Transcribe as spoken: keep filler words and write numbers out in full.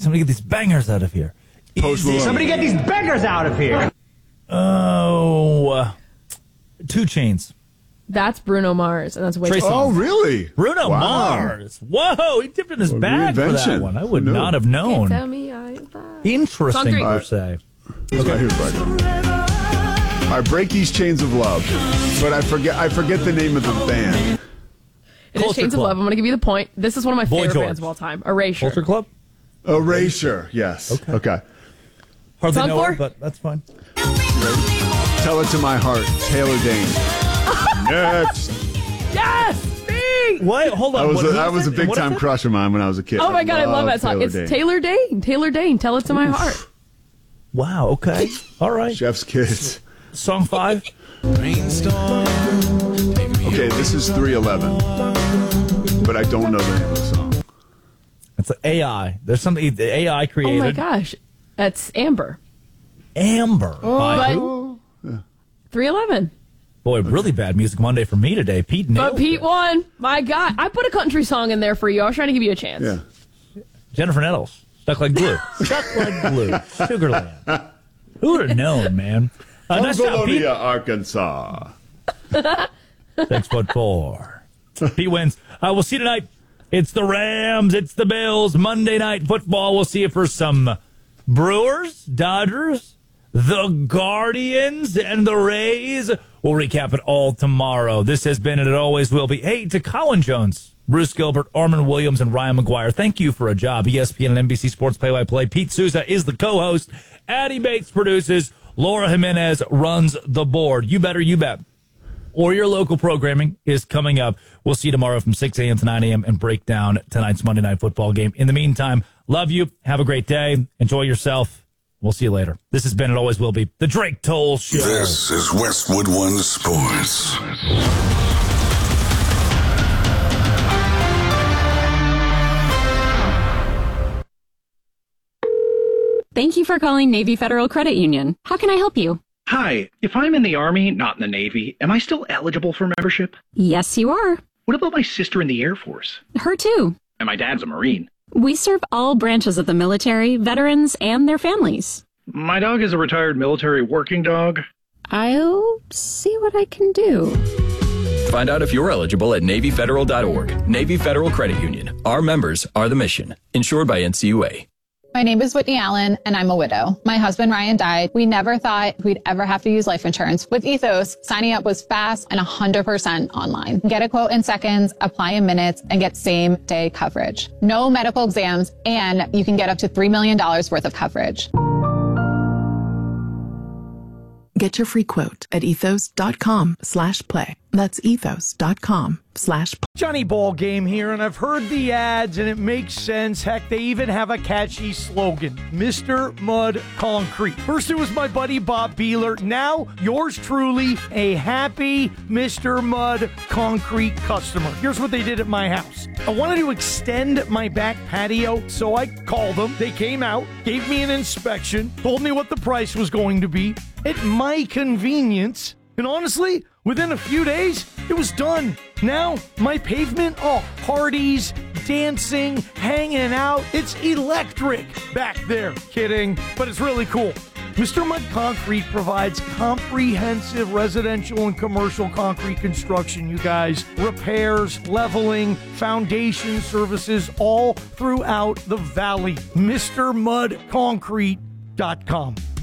Somebody get these bangers out of here. Easy. Somebody get these bangers out of here. Oh, uh, Two Chains. That's Bruno Mars, and that's way Trey too Songz. Oh, really? Bruno Wow. Mars. Whoa, he dipped in his Well, bag for that reinvention. one. I would Who knew? not have known. Tell me I'm fine. Interesting, Song three. per se. Okay, here's Breaker. I break these chains of love, but I forget. I forget the name of the band. It is Culture Chains of Club. Love. I'm going to give you the point. This is one of my Boy favorite George. bands of all time. Erasure. Culture Club. Erasure. Yes. Okay. Okay. Hardly Song know her, four? but that's fine. Tell It to My Heart. Taylor Dane. Next. Yes! Me! What? Hold on. I was what, a, who I is was a it? big What is time it? crush of mine when I was a kid. Oh my God, I love that song. Taylor It's Dane. Taylor Dane. Taylor Dane. Tell It to My Heart. Wow. Okay. All right. Chef's Kiss. Song five. Okay, this is three eleven, but I don't know the name of the song. It's an A I. There's something the A I created. Oh my gosh. That's Amber. Amber. By But who? three eleven. Boy, really bad music Monday for me today. Pete nailed But Pete it. won. My God. I put a country song in there for you. I was trying to give you a chance. Yeah. Jennifer Nettles. Stuck like glue. Stuck like glue. Sugarland. Who would have known, man? Uh, nice job, Pete. Colonia, Arkansas. Thanks, Bud Four. Pete wins. Uh, we'll see you tonight. It's the Rams. It's the Bills. Monday Night Football. We'll see you for some Brewers, Dodgers, the Guardians, and the Rays. We'll recap it all tomorrow. This has been, and it always will be. Hey, to Colin Jones, Bruce Gilbert, Armin Williams, and Ryan McGuire, thank you for a job. E S P N and N B C Sports play-by-play. Pete Souza is the co-host. Addie Bates produces. Laura Jimenez runs the board. You better, you bet. Or your local programming is coming up. We'll see you tomorrow from six a.m. to nine a.m. and break down tonight's Monday Night Football game. In the meantime, love you. Have a great day. Enjoy yourself. We'll see you later. This has been and always will be the Drake Toll Show. This is Westwood One Sports. Thank you for calling Navy Federal Credit Union. How can I help you? Hi, if I'm in the Army, not in the Navy, am I still eligible for membership? Yes, you are. What about my sister in the Air Force? Her too. And my dad's a Marine. We serve all branches of the military, veterans, and their families. My dog is a retired military working dog. I'll see what I can do. Find out if you're eligible at Navy Federal dot org. Navy Federal Credit Union. Our members are the mission. Insured by N C U A. My name is Whitney Allen, and I'm a widow. My husband, Ryan, died. We never thought we'd ever have to use life insurance. With Ethos, signing up was fast and one hundred percent online. Get a quote in seconds, apply in minutes, and get same-day coverage. No medical exams, and you can get up to three million dollars worth of coverage. Get your free quote at ethos.com slash play. That's ethos.com slash play. Johnny Ball Game here, and I've heard the ads, and it makes sense. Heck, they even have a catchy slogan, Mister Mud Concrete. First, it was my buddy Bob Beeler. Now, yours truly, a happy Mister Mud Concrete customer. Here's what they did at my house. I wanted to extend my back patio, so I called them. They came out, gave me an inspection, told me what the price was going to be at my convenience, and honestly, within a few days, it was done. Now, my pavement, oh, parties, dancing, hanging out. It's electric back there. Kidding, but it's really cool. Mister Mud Concrete provides comprehensive residential and commercial concrete construction, you guys. Repairs, leveling, foundation services all throughout the valley. Mister Mud Concrete dot com.